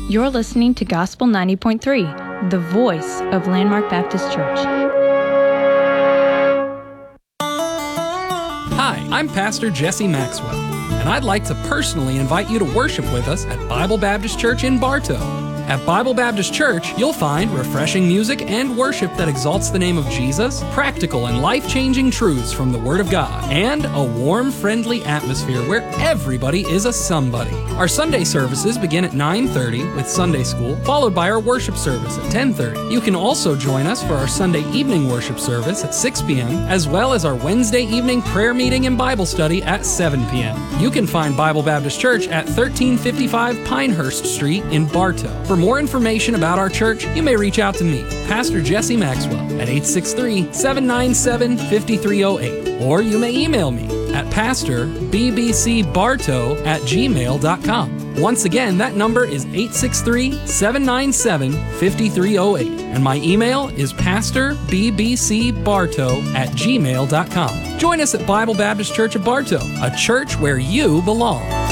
You're listening to Gospel 90.3, the voice of Landmark Baptist Church. Hi, I'm Pastor Jesse Maxwell, and I'd like to personally invite you to worship with us at Bible Baptist Church in Bartow. At Bible Baptist Church, you'll find refreshing music and worship that exalts the name of Jesus, practical and life-changing truths from the Word of God, and a warm, friendly atmosphere where everybody is a somebody. Our Sunday services begin at 9:30 with Sunday school, followed by our worship service at 10:30. You can also join us for our Sunday evening worship service at 6 p.m., as well as our Wednesday evening prayer meeting and Bible study at 7 p.m. You can find Bible Baptist Church at 1355 Pinehurst Street in Bartow. For more information about our church, you may reach out to me, Pastor Jesse Maxwell, at 863-797-5308. Or you may email me at pastorbbcbartow@gmail.com. Once again, that number is 863-797-5308. And my email is pastorbbcbartow@gmail.com. Join us at Bible Baptist Church of Bartow, a church where you belong.